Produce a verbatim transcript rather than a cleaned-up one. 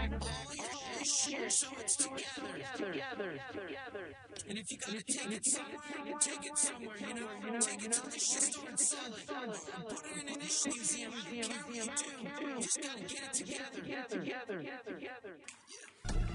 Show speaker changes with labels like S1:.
S1: Share so it's together. And if you gotta take it somewhere, take it somewhere, you know, take it to the store and sell it. And put it in an issue museum. I don't care what you do. You just gotta get it together.